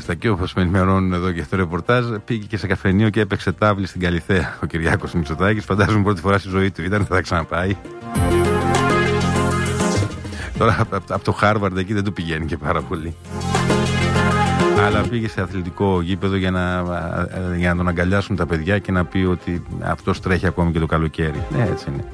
μάλιστα. Και όπως με ενημερώνουν εδώ και στο ρεπορτάζ, πήγε και σε καφενείο και έπαιξε τάβλη στην Καλιθέα ο Κυριάκος Μητσοτάκης. Φαντάζομαι πρώτη φορά στη ζωή του ήταν, δεν θα ξαναπάει. Τώρα από το Χάρβαρντ εκεί δεν του πηγαίνει και πάρα πολύ. Αλλά πήγε σε αθλητικό γήπεδο για να τον αγκαλιάσουν τα παιδιά και να πει ότι αυτός τρέχει ακόμη και το καλοκαίρι. Ναι, έτσι είναι.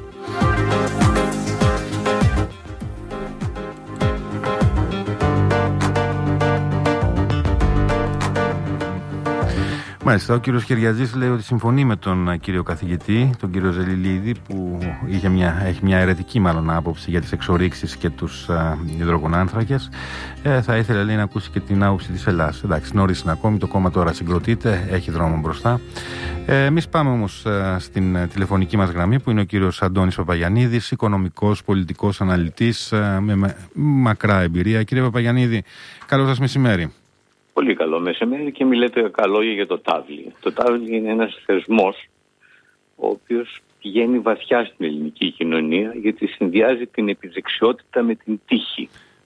Μάλιστα, ο κύριος Χεριαζής λέει ότι συμφωνεί με τον κύριο καθηγητή, τον κύριο Ζελιλίδη, που έχει μια αιρετική μάλλον άποψη για τις εξορίξεις και τους υδρογονάνθρακες. Θα ήθελε, λέει, να ακούσει και την άποψη της Ελλάδας. Εντάξει, νωρίς είναι ακόμη, το κόμμα τώρα συγκροτείται, έχει δρόμο μπροστά. Εμείς πάμε όμως στην τηλεφωνική μας γραμμή, που είναι ο κύριος Αντώνης Παπαγιαννίδης, οικονομικός, πολιτικός αναλυτής με μακρά εμπειρία. Κύριε Παπαγιαννίδη, καλό σας μεσημέρι. Πολύ καλό μεσημέρι και μιλάτε καλά λόγια για το τάβλι. Το τάβλι είναι ένας θεσμός ο οποίος πηγαίνει βαθιά στην ελληνική κοινωνία, γιατί συνδυάζει την επιδεξιότητα με την τύχη.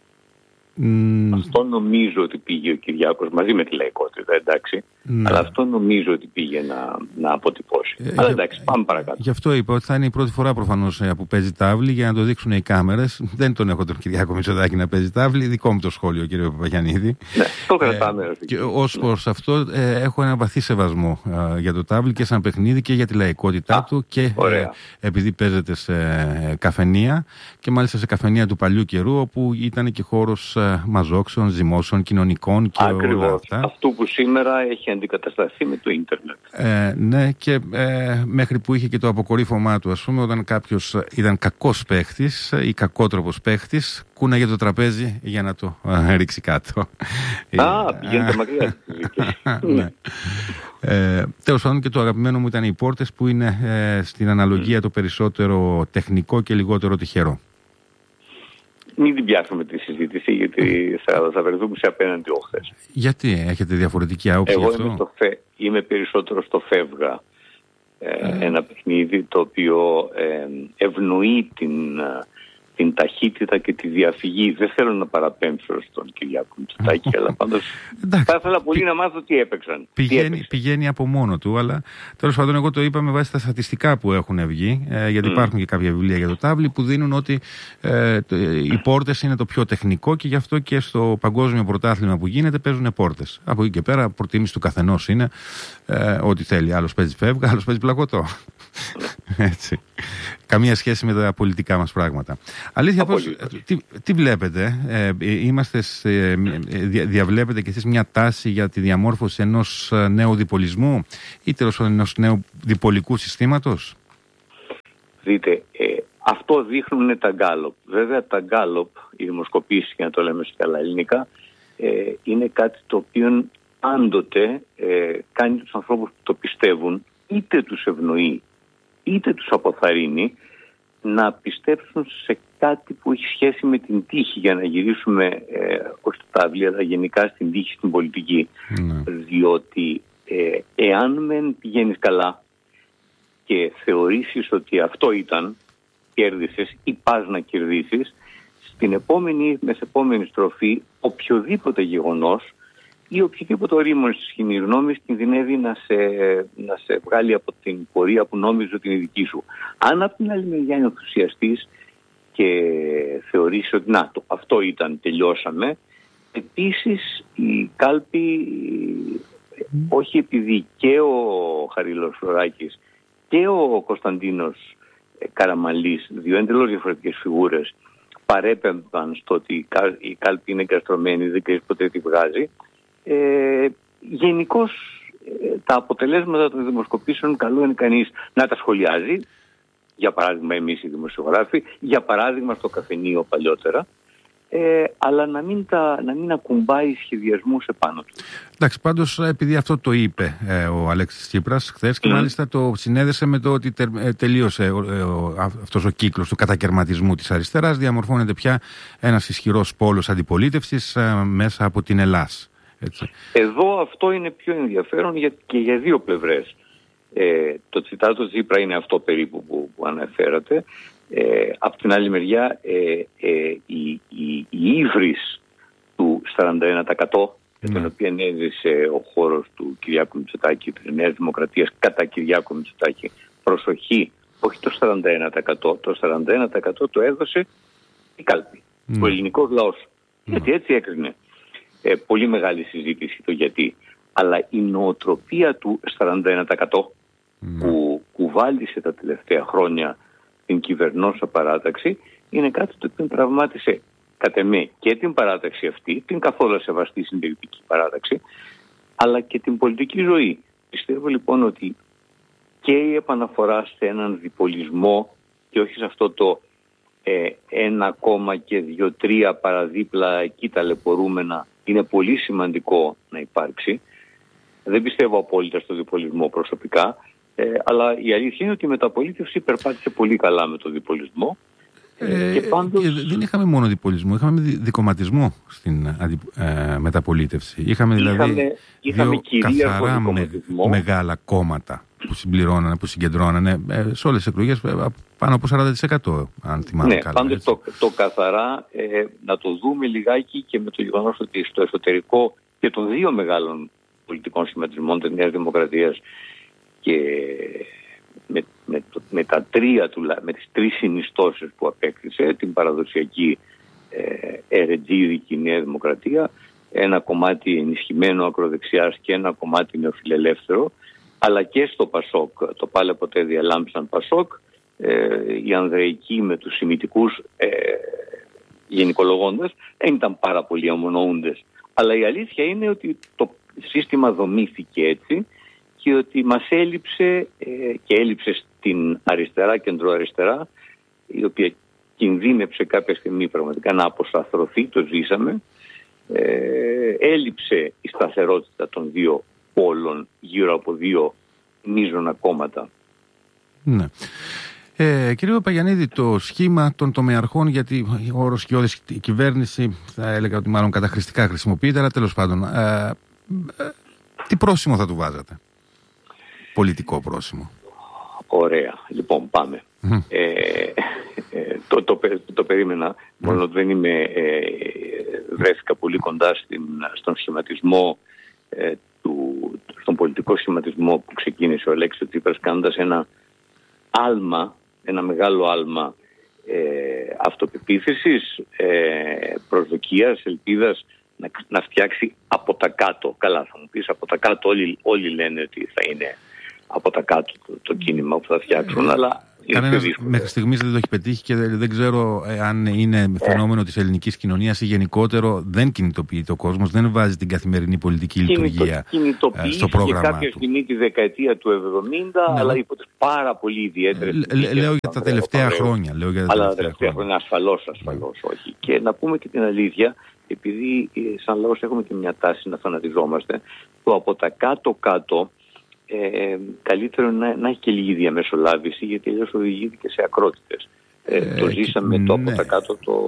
Αυτό νομίζω ότι πήγε ο Κυριάκος μαζί με τη λαϊκότητα, εντάξει. Αλλά αυτό νομίζω ότι πήγε να αποτυπώσει. Αλλά εντάξει, πάμε παρακάτω. Γι' αυτό είπα ότι θα είναι η πρώτη φορά προφανώς που παίζει τάβλη, για να το δείξουν οι κάμερες. Δεν τον έχω τον Κυριάκο Μητσοτάκη να παίζει τάβλη. Δικό μου το σχόλιο, κύριε Παπαγιαννίδη. Ναι, το κρατάμε. Και ως προς αυτό έχω ένα βαθύ σεβασμό για το τάβλη και σαν παιχνίδι και για τη λαϊκότητά του. Και επειδή παίζεται σε καφενεία και μάλιστα σε καφενεία του παλιού καιρού, όπου ήταν και χώρος μαζόξεων, ζυμώσεων, κοινωνικών και όλα αυτά. Αυτό που σήμερα έχει αντικατασταθεί με το ίντερνετ. Ναι, και μέχρι που είχε και το αποκορύφωμά του, ας πούμε, όταν κάποιος ήταν κακός παίχτης ή κακότροπος παίχτης, κούναγε το τραπέζι για να το ρίξει κάτω. Πηγαίνετε μακριά. Ναι. Τέλος πάντων, και το αγαπημένο μου ήταν οι πόρτες, που είναι στην αναλογία το περισσότερο τεχνικό και λιγότερο τυχερό. Μην την πιάσουμε τη συζήτηση, γιατί θα βρεθούμε σε απέναντι όχθες. Γιατί έχετε διαφορετική άποψη γι' αυτό? Εγώ είμαι περισσότερο στο φεύγα. Ένα παιχνίδι το οποίο ευνοεί την ταχύτητα και τη διαφυγή. Δεν θέλω να παραπέμψω στον Κυριάκο Μητσοτάκη, αλλά πάντως θα ήθελα πολύ να μάθω τι έπαιξαν. Πηγαίνει από μόνο του, αλλά τέλος πάντων εγώ το είπα με βάση τα στατιστικά που έχουν βγει, γιατί υπάρχουν και κάποια βιβλία για το τάβλι που δίνουν ότι οι πόρτες είναι το πιο τεχνικό και γι' αυτό και στο παγκόσμιο πρωτάθλημα που γίνεται παίζουν πόρτες. Από εκεί και πέρα προτίμηση του καθενός είναι ό,τι θέλει. Άλλος παίζει φεύγα, άλλος παίζει πλακωτό. Έτσι. Καμία σχέση με τα πολιτικά μας πράγματα. Αλήθεια, τι βλέπετε? Διαβλέπετε κι εσείς μια τάση για τη διαμόρφωση ενός νέου διπολισμού ή τέλος πάντων ενός νέου διπολικού συστήματος? Δείτε, αυτό δείχνουν τα Γκάλοπ. Βέβαια τα Γκάλοπ, οι δημοσκοπήσεις, για να το λέμε σε καλά ελληνικά, είναι κάτι το οποίο πάντοτε κάνει τους ανθρώπους που το πιστεύουν, είτε τους ευνοεί είτε τους αποθαρρύνει, να πιστέψουν σε κάτι που έχει σχέση με την τύχη, για να γυρίσουμε όχι στο τάβλι, αλλά γενικά στην τύχη, στην πολιτική. Διότι εάν μεν πηγαίνεις καλά και θεωρήσεις ότι αυτό ήταν, κέρδισες ή πας να κερδίσεις, στην επόμενη μεσεπόμενη στροφή οποιοδήποτε γεγονός ή οποιοδήποτε ορίμονση της κοινής γνώμης κινδυνεύει να σε βγάλει από την πορεία που νόμιζε ότι είναι δική σου. Αν από την άλλη μεριά είναι ενθουσιαστής και θεωρείς ότι αυτό ήταν, τελειώσαμε, επίσης η κάλπη, όχι επειδή και ο Χαρίλαος Φλωράκης και ο Κωνσταντίνος Καραμανλής, δύο εντελώς διαφορετικές φιγούρες, παρέπεμπαν στο ότι η κάλπη είναι εγκαστρωμένη, δεν ξέρεις ποτέ τι βγάζει. Γενικώς τα αποτελέσματα των δημοσκοπήσεων καλό είναι κανείς να τα σχολιάζει, για παράδειγμα εμείς οι δημοσιογράφοι, για παράδειγμα στο καφενείο παλιότερα, αλλά να μην ακουμπάει σχεδιασμούς επάνω του. Εντάξει, πάντως επειδή αυτό το είπε ο Αλέξης Τσίπρας χθες και μάλιστα το συνέδεσε με το ότι τελείωσε αυτός ο κύκλος του κατακερματισμού της αριστεράς, διαμορφώνεται πια ένας ισχυρός πόλος αντιπολίτευσης μέσα από την Ελλάς. Έτσι. Εδώ αυτό είναι πιο ενδιαφέρον και για δύο πλευρές. Το τσιτάτο Τσίπρα είναι αυτό περίπου που αναφέρατε. Από την άλλη μεριά η ύβρις του 41% την οποία έζησε ο χώρος του Κυριάκου Μητσοτάκη, της Νέας Δημοκρατίας κατά Κυριάκου Μητσοτάκη. Προσοχή, όχι το 41%, το 41% το έδωσε η κάλπη, ο ελληνικός λαός. Γιατί έτσι έκρινε. Πολύ μεγάλη συζήτηση το γιατί. Αλλά η νοοτροπία του 41% που κουβάλισε τα τελευταία χρόνια την κυβερνόσα παράταξη είναι κάτι το οποίο τραυμάτισε κατ' εμέ και την παράταξη αυτή, την καθόλου σεβαστή συντηρητική παράταξη, αλλά και την πολιτική ζωή. Πιστεύω λοιπόν ότι και η επαναφορά σε έναν διπολισμό και όχι σε αυτό το 1,2-3 παραδίπλα εκεί ταλαιπωρούμενα είναι πολύ σημαντικό να υπάρξει. Δεν πιστεύω απόλυτα στο διπολισμό προσωπικά, αλλά η αλήθεια είναι ότι η μεταπολίτευση περπάτησε πολύ καλά με το διπολισμό. Και πάντως... Δεν είχαμε μόνο διπολισμό, είχαμε δικομματισμό στην μεταπολίτευση. Είχαμε δηλαδή δύο καθαρά μεγάλα κόμματα που συμπληρώνανε, που συγκεντρώνανε σε όλες τις εκλογές πάνω από 40%, αν θυμάμαι καλά. Πάντως το καθαρά να το δούμε λιγάκι και με το γεγονός ότι στο εσωτερικό και των δύο μεγάλων πολιτικών σχηματισμών της Νέας Δημοκρατίας και με τις τρεις συνιστώσεις που απέκτησε, την παραδοσιακή ερετζίδικη Νέα Δημοκρατία, ένα κομμάτι ενισχυμένο ακροδεξιάς και ένα κομμάτι νεοφιλελεύθερο, αλλά και στο Πασόκ, το πάλε ποτέ διαλάμψαν Πασόκ, οι Ανδρεϊκοί με τους σημιτικούς γενικολογώντας δεν ήταν πάρα πολύ ομονοούντες. Αλλά η αλήθεια είναι ότι το σύστημα δομήθηκε έτσι και ότι μας έλειψε και έλειψε στην αριστερά, κεντροαριστερά, η οποία κινδύνεψε κάποια στιγμή πραγματικά να αποσταθρωθεί, το ζήσαμε. Έλειψε η σταθερότητα των δύο πόλων γύρω από δύο μείζωνα κόμματα. Ναι. Κύριε Παπαγιαννίδη, το σχήμα των τομεαρχών, γιατί ο όρος σκιώδης κυβέρνηση θα έλεγα ότι μάλλον καταχρηστικά χρησιμοποιείται, αλλά τέλος πάντων, τι πρόσημο θα του βάζατε? Πολιτικό πρόσημο. Ωραία. Λοιπόν, πάμε. Το περίμενα, μόνο ότι δεν βρέθηκα πολύ κοντά στον σχηματισμό, στον πολιτικό σχηματισμό που ξεκίνησε ο Αλέξης Τσίπρας, κάνοντας ένα μεγάλο άλμα αυτοπεποίθησης, προσδοκίας, ελπίδας να φτιάξει από τα κάτω. Καλά, θα μου πεις από τα κάτω, όλοι λένε ότι θα είναι από τα κάτω το κίνημα που θα φτιάξουν, αλλά κανένας μέχρι στιγμής δεν το έχει πετύχει και δεν ξέρω αν είναι φαινόμενο της ελληνικής κοινωνίας ή γενικότερο δεν κινητοποιείται ο κόσμος, δεν βάζει την καθημερινή πολιτική λειτουργία στο πρόγραμμα του. Κάποια στιγμή τη δεκαετία του 70, αλλά υπό τις πάρα πολύ ιδιαίτερες... Λέω για τα τελευταία χρόνια. Αλλά τα τελευταία χρόνια ασφαλώς όχι. Και να πούμε και την αλήθεια, επειδή σαν λαός έχουμε και μια τάση να φανατιζόμαστε, το από τα κάτω-κάτω καλύτερο να έχει και λίγη διαμεσολάβηση, γιατί αλλιώς οδηγείται και σε ακρότητες. Το ζήσαμε το από τα κάτω το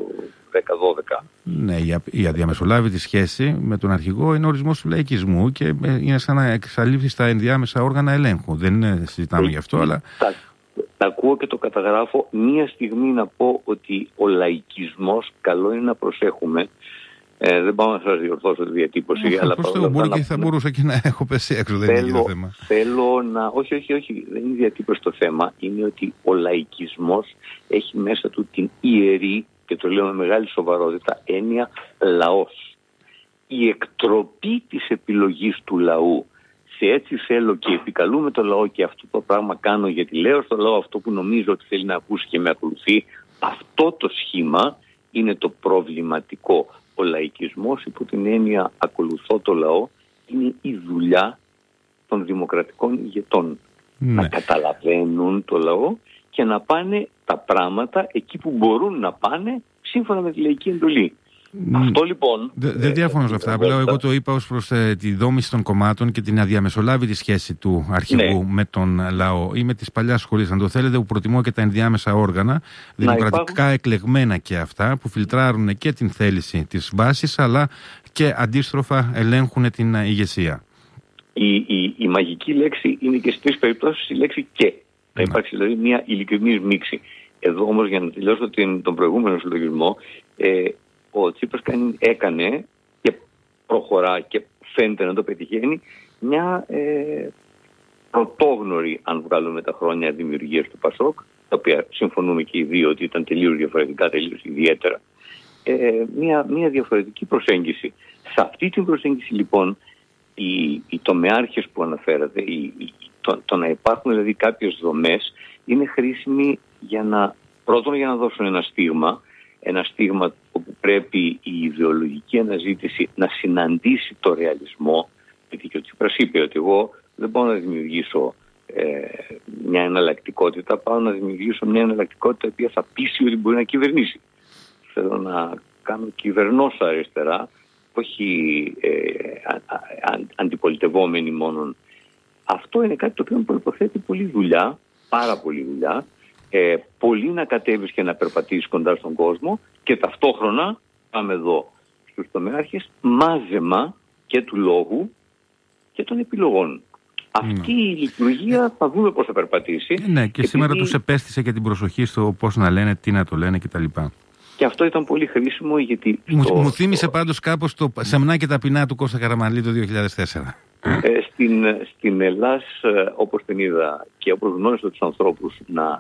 10-12. Ναι, η αδιαμεσολάβητη σχέση με τον αρχηγό είναι ορισμός του λαϊκισμού και είναι σαν να εξαλείφθει στα ενδιάμεσα όργανα ελέγχου. Δεν συζητάμε γι' αυτό, αλλά... Τα ακούω και το καταγράφω. Μία στιγμή να πω ότι ο λαϊκισμός, καλό είναι να προσέχουμε. Δεν πάω να σας διορθώσω τη διατύπωση. Αλλά μπορεί και θα μπορούσα και να έχω πέσει έξω, δεν είναι το θέμα. Θέλω να... Όχι, δεν είναι διατύπωση το θέμα. Είναι ότι ο λαϊκισμός έχει μέσα του την ιερή, και το λέω με μεγάλη σοβαρότητα, έννοια λαός. Η εκτροπή της επιλογής του λαού σε έτσι θέλω και επικαλούμε το λαό και αυτό το πράγμα κάνω γιατί λέω στο λαό αυτό που νομίζω ότι θέλει να ακούσει και με ακολουθεί, αυτό το σχήμα είναι το προβληματικό. Ο λαϊκισμός υπό την έννοια ακολουθώ το λαό είναι η δουλειά των δημοκρατικών ηγετών. Ναι. Να καταλαβαίνουν το λαό και να πάνε τα πράγματα εκεί που μπορούν να πάνε σύμφωνα με τη λαϊκή εντολή. Αυτό λοιπόν... Δεν διαφωνώ σε αυτά. Απλά εγώ το είπα ως προς τη δόμηση των κομμάτων και την αδιαμεσολάβητη σχέση του αρχηγού με τον λαό. Είμαι της παλιάς σχολής, αν το θέλετε, που προτιμώ και τα ενδιάμεσα όργανα, δημοκρατικά εκλεγμένα και αυτά, που φιλτράρουν και την θέληση της βάσης, αλλά και αντίστροφα ελέγχουν την ηγεσία. Η μαγική λέξη είναι και στις τρεις περιπτώσεις η λέξη «και». Θα υπάρξει δηλαδή μια ειλικρινής μίξη. Εδώ όμως, για να τελειώσω τον προηγούμενο συλλογισμό, ο Τσίπρας έκανε και προχωρά και φαίνεται να το πετυχαίνει, μια πρωτόγνωρη, αν βγάλουμε τα χρόνια δημιουργίας του ΠΑΣΟΚ, τα οποία συμφωνούμε και οι δύο ότι ήταν τελείως διαφορετικά, τελείως ιδιαίτερα, μια διαφορετική προσέγγιση. Σε αυτή την προσέγγιση λοιπόν οι τομεάρχες που αναφέρατε, το να υπάρχουν δηλαδή κάποιες δομές, είναι χρήσιμοι πρώτον για να δώσουν ένα στίγμα όπου πρέπει η ιδεολογική αναζήτηση να συναντήσει το ρεαλισμό, γιατί και ο Τσίπρας είπε ότι εγώ δεν μπορώ να δημιουργήσω μια εναλλακτικότητα, πάω να δημιουργήσω μια εναλλακτικότητα η οποία θα πείσει ότι μπορεί να κυβερνήσει. Θέλω να κάνω κυβερνός αριστερά, όχι αντιπολιτευόμενοι μόνον. Αυτό είναι κάτι το οποίο προϋποθέτει πολλή δουλειά, πάρα πολλή δουλειά, πολύ να κατέβεις και να περπατήσεις κοντά στον κόσμο και ταυτόχρονα, πάμε εδώ στους τομεάρχες, μάζεμα και του λόγου και των επιλογών. Αυτή η λειτουργία θα δούμε πώς θα περπατήσει. Ναι, και σήμερα τους επέστησε και την προσοχή στο πώς να λένε, τι να το λένε κτλ. Και αυτό ήταν πολύ χρήσιμο γιατί... Μου θύμισε πάντως κάπως το «Σεμνά και ταπεινά» του Κώστα Καραμανλή το 2004. Στην Ελλάς, όπως την είδα και όπως γνώρισα τους ανθρώπους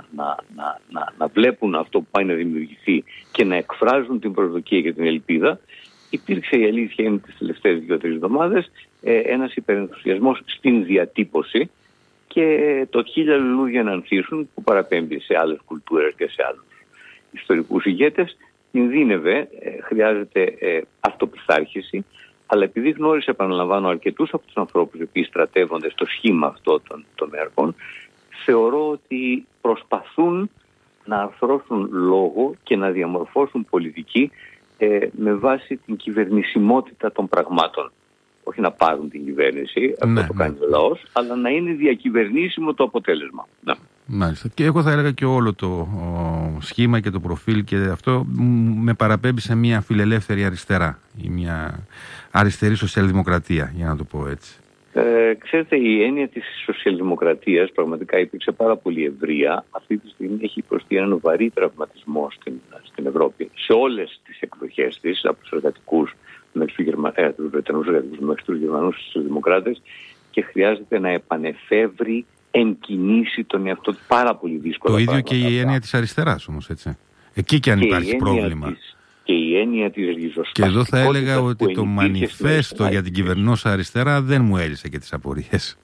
να βλέπουν αυτό που πάει να δημιουργηθεί και να εκφράζουν την προσδοκία και την ελπίδα, υπήρξε, η αλήθεια είναι, τις τελευταίες 2-3 εβδομάδες ένας υπερενθουσιασμός στην διατύπωση και το χίλια λουλούδια να ανθίσουν που παραπέμπει σε άλλες κουλτούρες και σε άλλους ιστορικούς ηγέτες, κινδύνευε, χρειάζεται αυτοπιθάρχηση, αλλά επειδή γνώρισε, επαναλαμβάνω, αρκετούς από τους ανθρώπους οι οποίοι στρατεύονται στο σχήμα αυτό των τομεαρχών, θεωρώ ότι προσπαθούν να αρθρώσουν λόγο και να διαμορφώσουν πολιτική με βάση την κυβερνησιμότητα των πραγμάτων. Όχι να πάρουν την κυβέρνηση, αυτό το κάνει ο λαός, αλλά να είναι διακυβερνήσιμο το αποτέλεσμα. Ναι. Μάλιστα. Και εγώ θα έλεγα και όλο το σχήμα και το προφίλ και αυτό με παραπέμπει σε μια φιλελεύθερη αριστερά ή μια αριστερή σοσιαλδημοκρατία, για να το πω έτσι. Ξέρετε, η έννοια της σοσιαλδημοκρατίας πραγματικά υπήρξε πάρα πολύ ευρεία. Αυτή τη στιγμή έχει υποστεί έναν βαρύ τραυματισμό στην Ευρώπη, σε όλες τις εκδοχές της, από τους εργατικούς μέχρι τους Βρετανούς εργατικούς μέχρι τους Γερμανούς σοσιαλδημοκράτες, και χρειάζεται να επανεφεύρει εν κινήσει τον εαυτό του, πάρα πολύ δύσκολα. Το ίδιο και η έννοια της αριστεράς όμως, έτσι. Εκεί και αν υπάρχει πρόβλημα. Και η έννοια της ριζοσπαστικότητας. Και εδώ θα έλεγα ότι το μανιφέστο για την κυβερνώσα αριστερά δεν μου έλυσε και τις απορίες.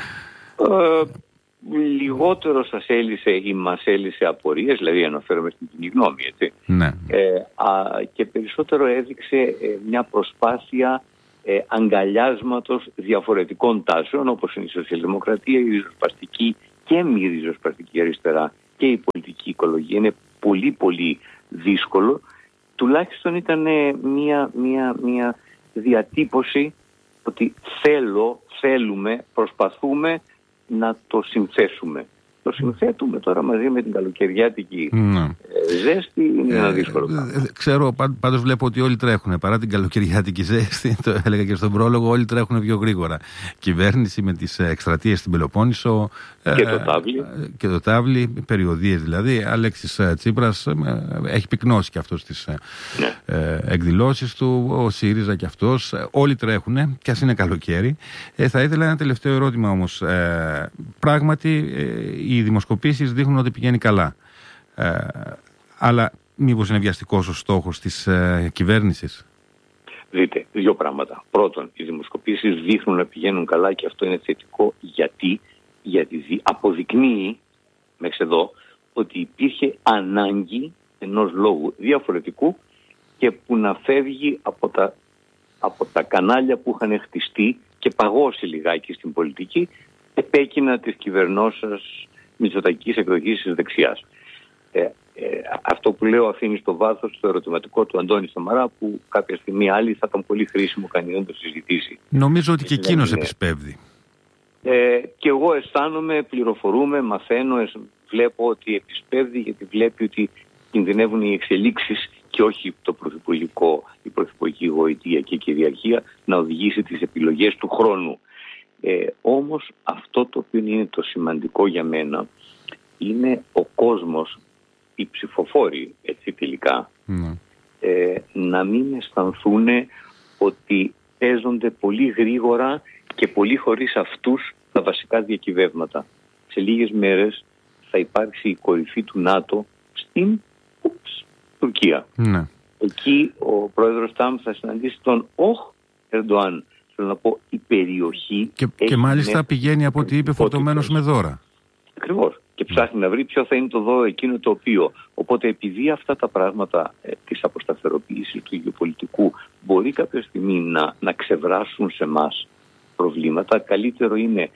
Λιγότερο σας έλυσε ή μας έλυσε απορίες, δηλαδή αναφέρομαι στην κοινή γνώμη, έτσι. Ναι. Και περισσότερο έδειξε μια προσπάθεια αγκαλιάσματος διαφορετικών τάσεων, όπως είναι η σοσιαλδημοκρατία, η ριζοσπαστική και μη ριζοσπαστική αριστερά και η πολιτική οικολογία. Είναι πολύ πολύ δύσκολο. Τουλάχιστον ήταν μια διατύπωση ότι θέλουμε, προσπαθούμε να το συνθέσουμε. Το συνθέτουμε τώρα μαζί με την καλοκαιριάτικη ζέστη, είναι ένα δύσκολο πράγμα. Ξέρω, πάντως βλέπω ότι όλοι τρέχουν. Παρά την καλοκαιριάτικη ζέστη, το έλεγα και στον πρόλογο, όλοι τρέχουν πιο γρήγορα. Κυβέρνηση με τις εκστρατείες στην Πελοπόννησο και το Ταύλι, περιοδίες δηλαδή. Αλέξης Τσίπρας έχει πυκνώσει και αυτός τις εκδηλώσεις του, ο ΣΥΡΙΖΑ και αυτός. Όλοι τρέχουν, κι ας είναι καλοκαίρι. Θα ήθελα ένα τελευταίο ερώτημα όμως. Πράγματι, οι δημοσκοπήσεις δείχνουν ότι πηγαίνει καλά. Αλλά μήπως είναι βιαστικός ο στόχος της κυβέρνησης? Δείτε, δύο πράγματα. Πρώτον, οι δημοσκοπήσεις δείχνουν να πηγαίνουν καλά και αυτό είναι θετικό. Γιατί αποδεικνύει μέχρι εδώ ότι υπήρχε ανάγκη ενός λόγου διαφορετικού και που να φεύγει από τα κανάλια που είχαν χτιστεί και παγώσει λιγάκι στην πολιτική επέκεινα της κυβερνώσας μητσοτακικής εκδοχής της δεξιάς. Αυτό που λέω αφήνει στο βάθος το ερωτηματικό του Αντώνη Σαμαρά, που κάποια στιγμή άλλη θα ήταν πολύ χρήσιμο κανείς να το συζητήσει. Νομίζω ότι και εκείνος επισπεύδει. Και εγώ αισθάνομαι, πληροφορούμε, μαθαίνω, βλέπω ότι επισπεύδει, γιατί βλέπει ότι κινδυνεύουν οι εξελίξεις και όχι η πρωθυπουργική γοητεία και η κυριαρχία να οδηγήσει τις επιλογές του χρόνου. Όμως αυτό το οποίο είναι το σημαντικό για μένα είναι ο κόσμος, οι ψηφοφόροι, έτσι τελικά, να μην αισθανθούν ότι παίζονται πολύ γρήγορα και πολύ χωρίς αυτούς τα βασικά διακυβεύματα. Σε λίγες μέρες θα υπάρξει η κορυφή του ΝΑΤΟ στην Τουρκία. Ναι. Εκεί ο πρόεδρος Τραμπ θα συναντήσει τον Ερντοάν. Θέλω να πω, η περιοχή... Και μάλιστα πηγαίνει, από ό,τι είπε, φορτωμένος με δώρα. Ακριβώς. Και ψάχνει να βρει ποιο θα είναι το δώρο εκείνο το οποίο. Οπότε επειδή αυτά τα πράγματα της αποσταθεροποίησης του γεωπολιτικού μπορεί κάποια στιγμή να ξεβράσουν σε εμάς προβλήματα, καλύτερο είναι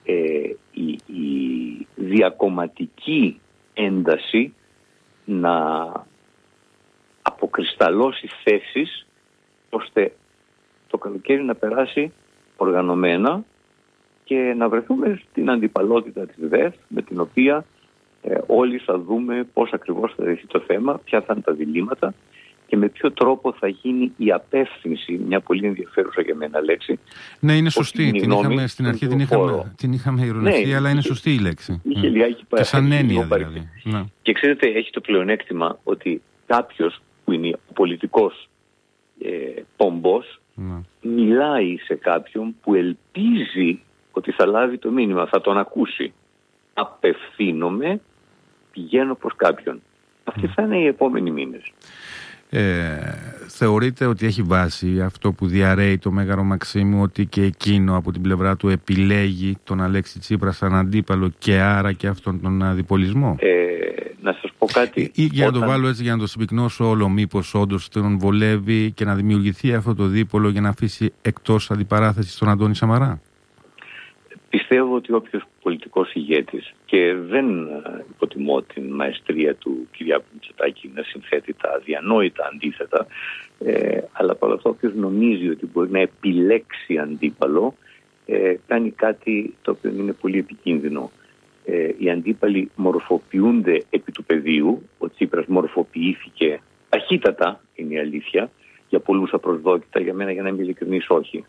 η διακομματική ένταση να αποκρισταλώσει θέσεις ώστε το καλοκαίρι να περάσει οργανωμένα και να βρεθούμε στην αντιπαλότητα της ΔΕΘ, με την οποία όλοι θα δούμε πώς ακριβώς θα ρεθεί το θέμα, ποια θα είναι τα διλήμματα και με ποιο τρόπο θα γίνει η απεύθυνση, μια πολύ ενδιαφέρουσα για μένα λέξη. Ναι, είναι σωστή. Στην αρχή την είχαμε ειρωνευτεί, ναι, αλλά είναι σωστή η λέξη. Είχε λιγάκι και σαν έννοια δηλαδή. Ναι. Και ξέρετε, έχει το πλεονέκτημα ότι κάποιος που είναι ο πολιτικός πομπός μιλάει σε κάποιον που ελπίζει ότι θα λάβει το μήνυμα, θα τον ακούσει. Απευθύνομαι, πηγαίνω προς κάποιον. Αυτοί θα είναι οι επόμενοι μήνες. Θεωρείτε ότι έχει βάση αυτό που διαρρέει το Μέγαρο Μαξίμου, ότι και εκείνο από την πλευρά του επιλέγει τον Αλέξη Τσίπρα σαν αντίπαλο και άρα και αυτόν τον αδιπολισμό? Να σας πω κάτι. Ή για να το βάλω έτσι, για να το συμπυκνώσω όλο, μήπως όντως τον βολεύει και να δημιουργηθεί αυτό το δίπολο για να αφήσει εκτός αντιπαράθεσης τον Αντώνη Σαμαρά? Πιστεύω ότι όποιος πολιτικός ηγέτης, και δεν υποτιμώ την μαεστρία του Κυριάκου Μητσοτάκη να συνθέτει τα αδιανόητα αντίθετα, αλλά παρόλο αυτό όποιος νομίζει ότι μπορεί να επιλέξει αντίπαλο, κάνει κάτι το οποίο είναι πολύ επικίνδυνο. Οι αντίπαλοι μορφοποιούνται επί του πεδίου. Ο Τσίπρας μορφοποιήθηκε ταχύτατα, είναι η αλήθεια, για πολλούς απροσδόκητα, για μένα, για να είμαι ειλικρινής, όχι.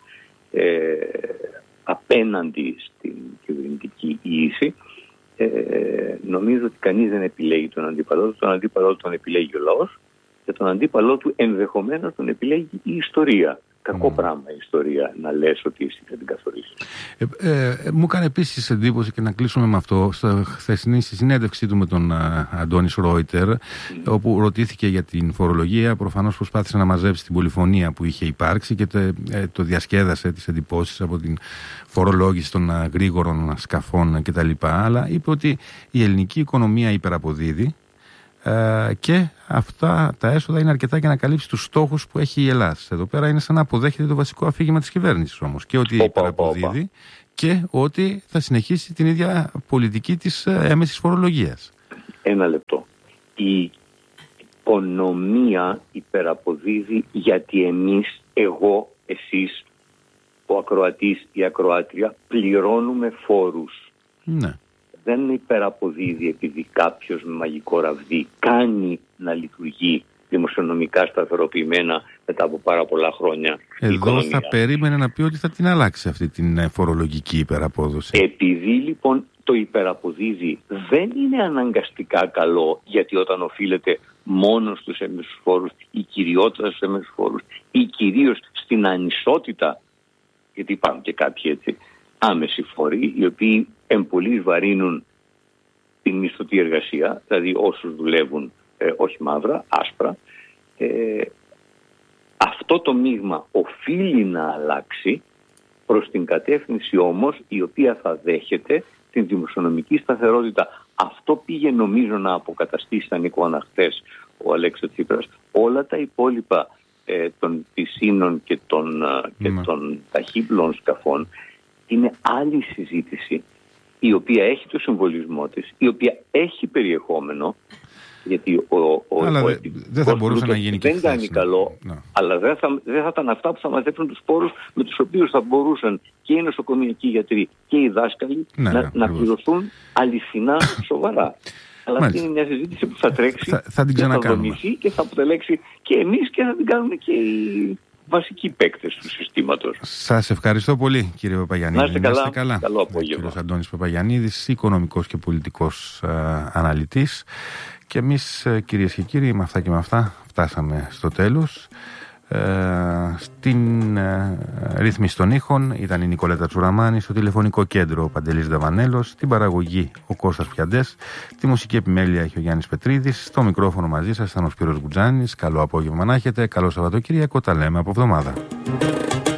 Απέναντι στην κυβερνητική ίση, νομίζω ότι κανείς δεν επιλέγει τον αντίπαλό του. Τον αντίπαλό του τον επιλέγει ο λαός και τον αντίπαλό του ενδεχομένως τον επιλέγει η ιστορία. Κακό πράγμα η ιστορία να λες ότι εσύ θα την καθορίσεις. Μου έκανε επίσης εντύπωση, και να κλείσουμε με αυτό, στη χθεσινή συνέντευξή του με τον Αντώνη Ρόιτερ, όπου ρωτήθηκε για την φορολογία. Προφανώς προσπάθησε να μαζέψει την πολυφωνία που είχε υπάρξει και το διασκέδασε τις εντυπώσεις από την φορολόγηση των γρήγορων σκαφών κτλ. Αλλά είπε ότι η ελληνική οικονομία υπεραποδίδει και αυτά τα έσοδα είναι αρκετά για να καλύψει τους στόχους που έχει η Ελλάδα. Εδώ πέρα είναι σαν να αποδέχεται το βασικό αφήγημα της κυβέρνησης όμως, και ότι υπεραποδίδει και ότι θα συνεχίσει την ίδια πολιτική της έμεσης φορολογίας. Ένα λεπτό. Η οικονομία υπεραποδίδει γιατί εμείς, εγώ, εσείς, ο ακροατής, η ακροάτρια, πληρώνουμε φόρους. Ναι. Δεν υπεραποδίδει επειδή κάποιος με μαγικό ραβδί κάνει να λειτουργεί δημοσιονομικά σταθεροποιημένα μετά από πάρα πολλά χρόνια. Εδώ θα περίμενε να πει ότι θα την αλλάξει αυτή την φορολογική υπεραπόδοση. Επειδή λοιπόν το υπεραποδίδει δεν είναι αναγκαστικά καλό, γιατί όταν οφείλεται μόνο στους έμεσους φόρους ή κυριότερα στους έμεσους φόρους ή κυρίως στην ανισότητα, γιατί υπάρχουν και κάποιοι έτσι άμεση φόροι, οι οποίοι εμπολείς βαρύνουν την μισθωτή εργασία, δηλαδή όσους δουλεύουν όχι μαύρα, άσπρα. Αυτό το μείγμα οφείλει να αλλάξει προς την κατεύθυνση όμως η οποία θα δέχεται την δημοσιονομική σταθερότητα. Αυτό πήγε νομίζω να αποκαταστήσει, θα Νίκο χθες ο Αλέξης Τσίπρας. Όλα τα υπόλοιπα των πισίνων και των ταχύπλων σκαφών είναι άλλη συζήτηση, η οποία έχει το συμβολισμό της, η οποία έχει περιεχόμενο, γιατί δεν θα μπορούσε να γίνει και δεν κάνει καλό, αλλά δεν θα ήταν αυτά που θα μαζέψουν τους πόρους με τους οποίους θα μπορούσαν και οι νοσοκομιακοί γιατροί και οι δάσκαλοι να πληρωθούν αληθινά σοβαρά. Αλλά αυτή είναι μια συζήτηση που θα τρέξει, θα την ξανακάνουμε και θα αποτελέξει και εμείς και θα την κάνουμε και οι βασικοί παίκτες του συστήματος. Σας ευχαριστώ πολύ, κύριε Παπαγιαννίδη. Να είστε καλά. Καλό απόγευμα. Κύριος Αντώνης Παπαγιαννίδης, οικονομικός και πολιτικός αναλυτής. Και εμείς, κυρίες και κύριοι, με αυτά και με αυτά φτάσαμε στο τέλος. Στην ρύθμιση των ήχων ήταν η Νικολέτα Τσουραμάνη, στο τηλεφωνικό κέντρο ο Παντελής Δαβανέλος, στην παραγωγή ο Κώστας Πιαντές, τη μουσική επιμέλεια έχει ο Γιάννης Πετρίδης, στο μικρόφωνο μαζί σας ήταν ο Σπύρος Γκουτζάνης. Καλό απόγευμα να έχετε, καλό Σαββατοκύριακο, τα λέμε από εβδομάδα.